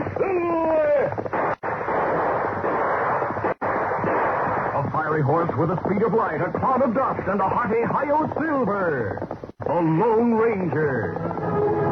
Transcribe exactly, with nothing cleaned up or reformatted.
A fiery horse with the speed of light, a cloud of dust, and a hearty Hi-Yo Silver. The Lone Ranger.